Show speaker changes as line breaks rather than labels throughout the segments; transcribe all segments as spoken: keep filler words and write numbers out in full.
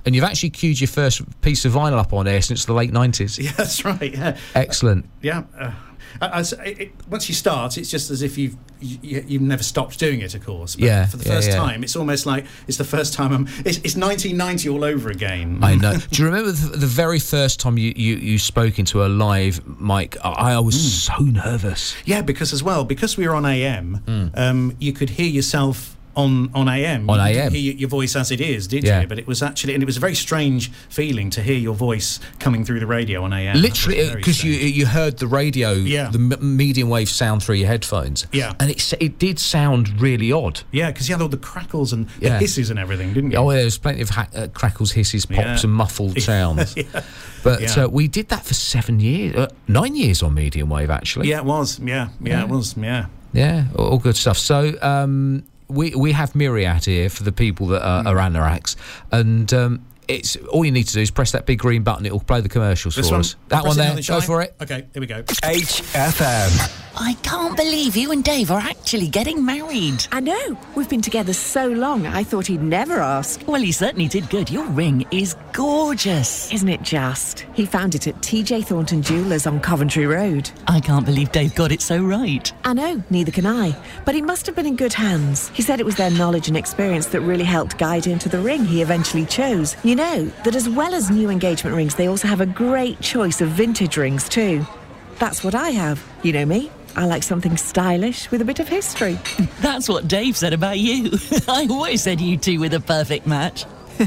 And you've actually queued your first piece of vinyl up on air since the late nineties.
Yeah, that's right. Yeah.
Excellent.
Uh, yeah. Uh, as, it, it, once you start, it's just as if you've you, you've never stopped doing it. Of course. But
yeah.
For the
yeah,
first
yeah.
time, it's almost like it's the first time I'm. It's, it's nineteen ninety all over again.
I know. Do you remember the, the very first time you, you, you spoke into a live mic? I, I was mm. so nervous.
Yeah, because as well, because we were on A M, mm. um, you could hear yourself. On on A M,
on
you
A M,
didn't hear your voice as it is, did
yeah.
you? But it was actually, and it was a very strange feeling to hear your voice coming through the radio on A M.
Literally, because you you heard the radio,
yeah.
the m- medium wave sound through your headphones,
yeah,
and it it did sound really odd.
Yeah, because you had all the crackles and the
yeah.
hisses and everything, didn't you?
Oh, there was plenty of ha- uh, crackles, hisses, pops,
yeah.
and muffled sounds.
yeah.
But
yeah.
uh, we did that for seven years, uh, nine years on medium wave, actually.
Yeah, it was. Yeah, yeah, yeah. it was. Yeah,
yeah, all good stuff. So. Um, We we have Myriad here for the people that are, mm. are anoraks, and um, it's all you need to do is press that big green button. It will play the commercials
this
for
one?
us. That one there, go for it.
Okay, here we go.
H F M.
I can't believe you and Dave are actually getting married.
I know. We've been together so long, I thought he'd never ask.
Well, he certainly did good. Your ring is gorgeous.
Isn't it just? He found it at T J Thornton Jewellers on Coventry Road.
I can't believe Dave got it so right.
I know, neither can I. But he must have been in good hands. He said it was their knowledge and experience that really helped guide him to the ring he eventually chose. You know, that as well as new engagement rings, they also have a great choice of vintage rings too. That's what I have. You know me. I like something stylish with a bit of history.
That's what Dave said about you. I always said you two were the perfect match.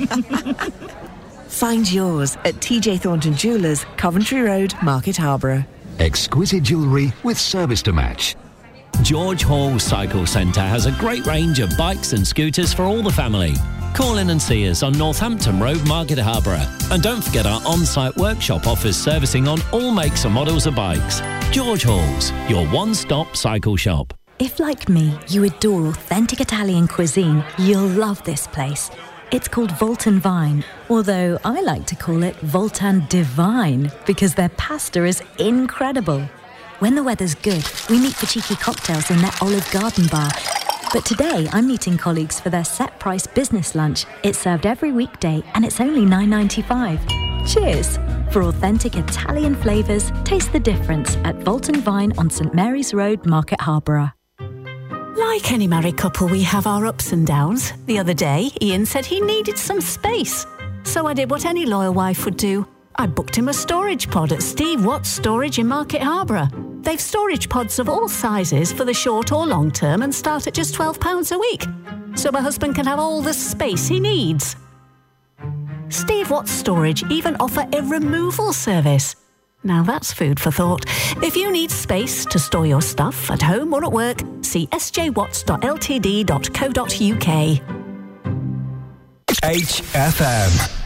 Find yours at T J Thornton Jewellers, Coventry Road, Market Harborough.
Exquisite jewellery with service to match.
George Hall Cycle Centre has a great range of bikes and scooters for all the family. Call in and see us on Northampton Road, Market Harborough. And don't forget our on-site workshop offers servicing on all makes and models of bikes. George Hall's, your one-stop cycle shop.
If, like me, you adore authentic Italian cuisine, you'll love this place. It's called Voltan Vine, although I like to call it Voltan Divine because their pasta is incredible. When the weather's good, we meet for cheeky cocktails in their Olive Garden bar. But today, I'm meeting colleagues for their set-price business lunch. It's served every weekday, and it's only nine ninety-five. Cheers! For authentic Italian flavours, taste the difference at Voltan Vine on St Mary's Road, Market Harborough.
Like any married couple, we have our ups and downs. The other day, Ian said he needed some space. So I did what any loyal wife would do. I booked him a storage pod at Steve Watts Storage in Market Harborough. They've storage pods of all sizes for the short or long term and start at just twelve pounds a week. So my husband can have all the space he needs. Steve Watts Storage even offer a removal service. Now that's food for thought. If you need space to store your stuff at home or at work, see s j watts dot l t d dot co dot u k.
H F M.